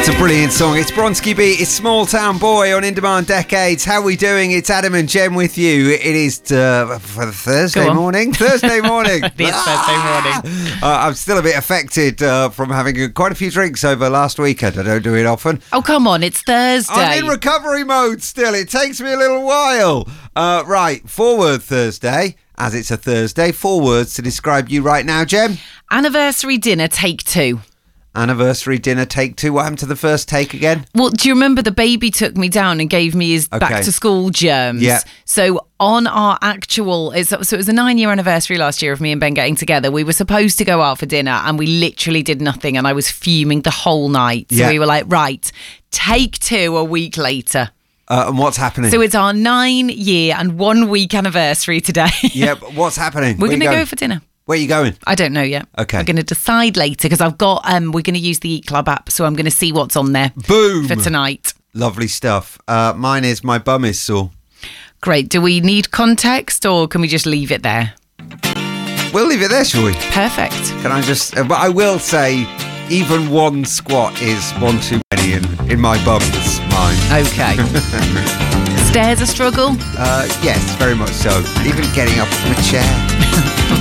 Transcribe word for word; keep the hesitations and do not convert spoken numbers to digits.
It's a brilliant song. It's Bronski Beat. It's Small Town Boy on In Demand Decades. How are we doing? It's Adam and Jem with you. It is uh, for Thursday morning. Thursday morning. It is Thursday morning. Uh, I'm still a bit affected uh, from having quite a few drinks over last weekend. I don't do it often. Oh, come on. It's Thursday. I'm in recovery mode still. It takes me a little while. Uh, right. Four-word Thursday. As it's a Thursday, four words to describe you right now, Jem. Anniversary dinner, take two. Anniversary dinner, take two. What happened to the first take again? Well, do you remember the baby took me down and gave me his Okay. back to school germs? Yeah. So on our actual, it's, so it was a nine year anniversary last year of me and Ben getting together. We were supposed to go out for dinner and we literally did nothing, and I was fuming the whole night. So Yeah. we were like, right, take two a week later. Uh, and what's happening? So it's our nine year and one week anniversary today. Yeah, but what's happening? We're Where going to you go going? for dinner. Where are you going? I don't know yet. Okay. We're going to decide later because I've got, um, we're going to use the Eat Club app, so I'm going to see what's on there. Boom. For tonight. Lovely stuff. Uh, mine is my bum is sore. Great. Do we need context or can we just leave it there? We'll leave it there, shall we? Perfect. Can I just... Uh, but I will say, even one squat is one too many in, in my bum's mind. Okay. Stairs a struggle? Uh, yes, very much so. Even getting up from a chair.